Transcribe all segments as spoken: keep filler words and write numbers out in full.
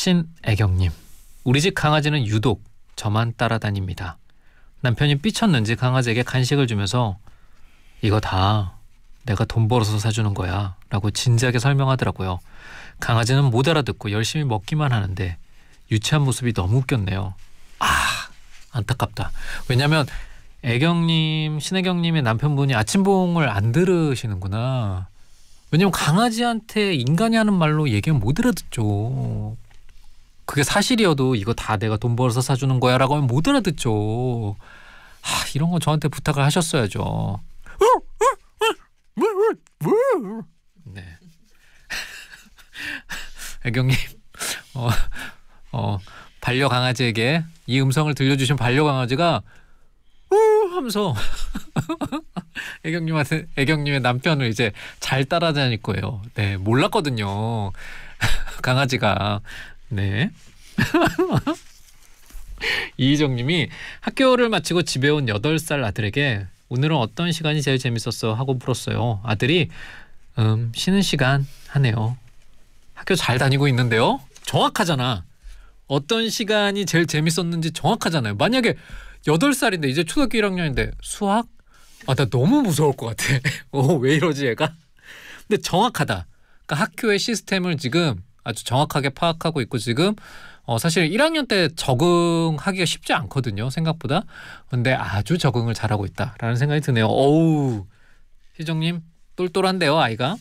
신애경님, 우리 집 강아지는 유독 저만 따라다닙니다. 남편이 삐쳤는지 강아지에게 간식을 주면서 이거 다 내가 돈 벌어서 사주는 거야 라고 진지하게 설명하더라고요. 강아지는 못 알아듣고 열심히 먹기만 하는데 유치한 모습이 너무 웃겼네요. 아, 안타깝다. 왜냐면 애경님, 신애경님의 남편분이 아침봉을 안 들으시는구나. 왜냐면 강아지한테 인간이 하는 말로 얘기하면 못 알아듣죠. 그게 사실이어도 이거 다 내가 돈 벌어서 사주는 거야 라고 하면 못 알아듣죠. 아, 이런 거 저한테 부탁을 하셨어야죠. 네. 애경님, 어, 어, 반려강아지에게 이 음성을 들려주신 반려강아지가 우 하면서 애경님한테 애경님의 남편을 이제 잘 따라다닐 거예요. 네, 몰랐거든요. 강아지가. 네. 이희정님이 학교를 마치고 집에 온 여덟 살 아들에게 오늘은 어떤 시간이 제일 재밌었어 하고 물었어요. 아들이 음, 쉬는 시간 하네요. 학교 잘 다니고 있는데요. 정확하잖아. 어떤 시간이 제일 재밌었는지 정확하잖아요. 만약에 여덟 살인데 이제 초등학교 일 학년인데 수학? 아, 나 너무 무서울 것 같아. 어, 왜 이러지 얘가? 근데 정확하다. 그러니까 학교의 시스템을 지금 아주 정확하게 파악하고 있고 지금 어, 사실 일 학년 때 적응하기가 쉽지 않거든요. 생각보다. 근데 아주 적응을 잘하고 있다라는 생각이 드네요. 어우, 희정님 똘똘한데요, 아이가.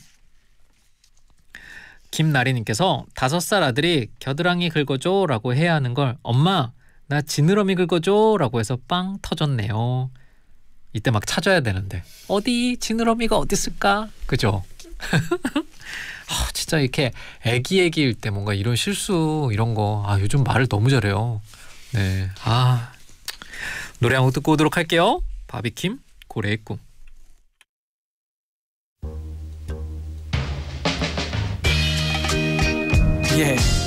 김나리님께서 다섯 살 아들이 겨드랑이 긁어줘 라고 해야 하는 걸 엄마 나 지느러미 긁어줘 라고 해서 빵 터졌네요. 이때 막 찾아야 되는데 어디 지느러미가 어디 있을까? 그죠? 아, 진짜 이렇게 애기 애기일 때 뭔가 이런 실수 이런 거 아, 요즘 말을 너무 잘해요. 네, 아, 노래 한 곡 듣고 오도록 할게요. 바비킴 고래의 꿈. Yeah.